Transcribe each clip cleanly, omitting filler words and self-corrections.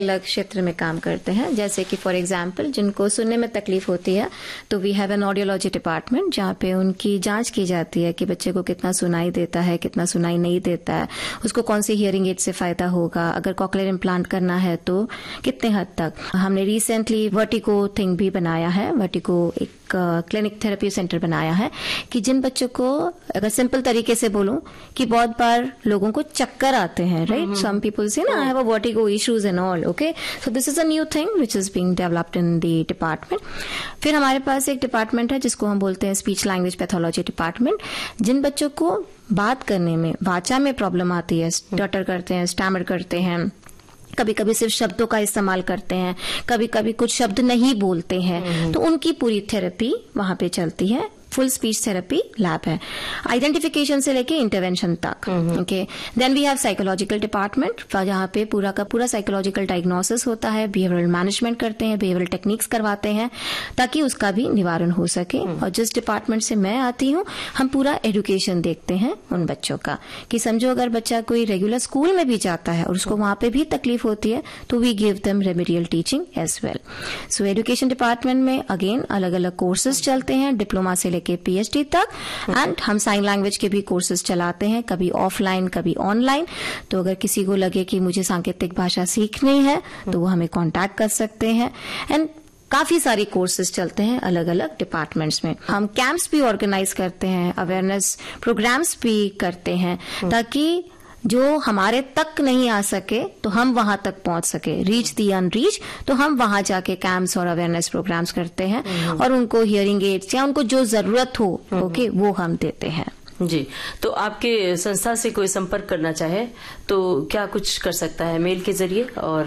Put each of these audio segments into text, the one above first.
अलग क्षेत्र में काम करते हैं। जैसे कि फॉर एग्जांपल जिनको सुनने में तकलीफ होती है तो we have an audiology department जहाँ पे उनकी जांच की जाती है कि बच्चे को कितना सुनाई देता है, कितना सुनाई नहीं देता है, उसको कौन सी हियरिंग एड से फायदा होगा, अगर कॉकलियर इम्प्लांट करना है तो कितने हद तक। हमने रिसेंटली वर्टिगो थिंग भी बनाया है, वर्टिगो एक क्लिनिक थेरेपी सेंटर बनाया है कि जिन बच्चों को, अगर सिंपल तरीके से बोलूं कि बहुत बार लोगों को चक्कर आते हैं, राइट, सम पीपल से ना I have a vertigo issues and all, okay, so this is a new thing which is being developed in the department. फिर हमारे पास एक डिपार्टमेंट है जिसको हम बोलते हैं स्पीच लैंग्वेज पैथोलॉजी डिपार्टमेंट। जिन बच्चों को बात करने में, वाचा में प्रॉब्लम आती है, स्टटर करते हैं, स्टैमर करते हैं, कभी कभी सिर्फ शब्दों का इस्तेमाल करते हैं, कभी कभी कुछ शब्द नहीं बोलते हैं, तो उनकी पूरी थेरेपी वहां पे चलती है। फुल स्पीच थेरेपी लैब है, आइडेंटिफिकेशन से लेके इंटरवेंशन तक। Okay, then we have psychological department जहाँ पे पूरा का पूरा साइकोलॉजिकल डायग्नोसिस होता है, बिहेवियरल मैनेजमेंट करते हैं, बिहेवियरल टेक्निक्स करवाते हैं ताकि उसका भी निवारण हो सके। और जिस डिपार्टमेंट से मैं आती हूँ, हम पूरा एजुकेशन देखते हैं उन बच्चों का कि समझो अगर बच्चा कोई रेगुलर स्कूल में भी जाता है और उसको वहां पे भी तकलीफ होती है तो we give them remedial teaching as well. So education department में अगेन अलग अलग कोर्सेज चलते हैं, डिप्लोमा से के पीएचडी तक, एंड हम साइन लैंग्वेज के भी कोर्सेज चलाते हैं, कभी ऑफलाइन कभी ऑनलाइन। तो अगर किसी को लगे कि मुझे सांकेतिक भाषा सीखनी है तो वो हमें कांटेक्ट कर सकते हैं। एंड काफी सारी कोर्सेज चलते हैं अलग अलग डिपार्टमेंट्स में। हम कैंप्स भी ऑर्गेनाइज करते हैं, अवेयरनेस प्रोग्राम्स भी करते हैं ताकि जो हमारे तक नहीं आ सके तो हम वहां तक पहुंच सके, रीच दी अनरीच। तो हम वहां जाके कैंप्स और अवेयरनेस प्रोग्राम्स करते हैं और उनको हियरिंग एड्स या उनको जो जरूरत हो ओके वो हम देते हैं। जी, तो आपके संस्था से कोई संपर्क करना चाहे तो क्या कुछ कर सकता है? मेल के जरिए और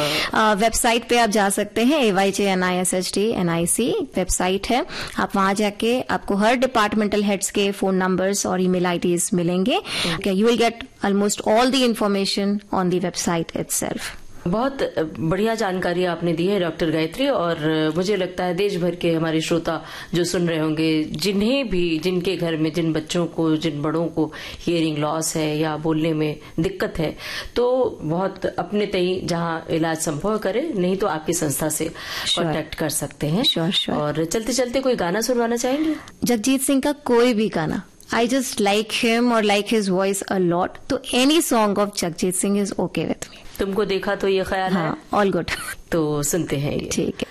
वेबसाइट पे आप जा सकते हैं, AYJNISHDNIC वेबसाइट है। आप वहां जाके आपको हर डिपार्टमेंटल हेड्स के फोन नंबर्स और ईमेल आईडीज मिलेंगे। You will get almost all the information on the website itself. बहुत बढ़िया जानकारी आपने दी है डॉक्टर गायत्री, और मुझे लगता है देश भर के हमारे श्रोता जो सुन रहे होंगे, जिन्हें भी, जिनके घर में जिन बच्चों को, जिन बड़ों को हियरिंग लॉस है या बोलने में दिक्कत है, तो बहुत अपने तई जहां इलाज संभव करे, नहीं तो आपकी संस्था से कांटेक्ट कर सकते हैं। श्योर। और चलते चलते कोई गाना सुनवाना चाहेंगे? जगजीत सिंह का कोई भी गाना। I just like him or like his voice a lot. तो any song of Jagjit Singh is okay with me. तुमको देखा तो ये ख्याल है? हाँ, all good. तो सुनते हैं ये। ठीक है।